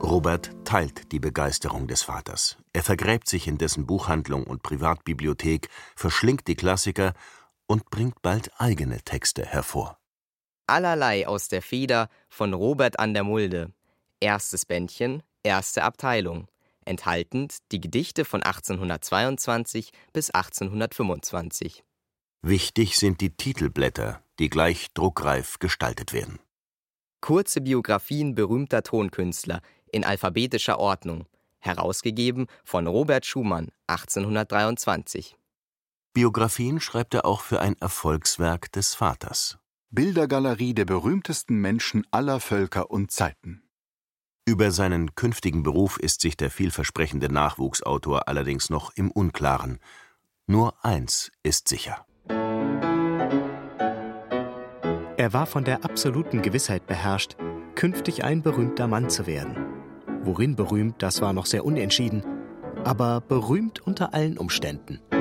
Robert teilt die Begeisterung des Vaters. Er vergräbt sich in dessen Buchhandlung und Privatbibliothek, verschlingt die Klassiker und bringt bald eigene Texte hervor. Allerlei aus der Feder von Robert an der Mulde. Erstes Bändchen, erste Abteilung. Enthaltend die Gedichte von 1822 bis 1825. Wichtig sind die Titelblätter, die gleich druckreif gestaltet werden. Kurze Biografien berühmter Tonkünstler in alphabetischer Ordnung. Herausgegeben von Robert Schumann, 1823. Biografien schreibt er auch für ein Erfolgswerk des Vaters. Bildergalerie der berühmtesten Menschen aller Völker und Zeiten. Über seinen künftigen Beruf ist sich der vielversprechende Nachwuchsautor allerdings noch im Unklaren. Nur eins ist sicher. Er war von der absoluten Gewissheit beherrscht, künftig ein berühmter Mann zu werden. Worin berühmt, das war noch sehr unentschieden, aber berühmt unter allen Umständen.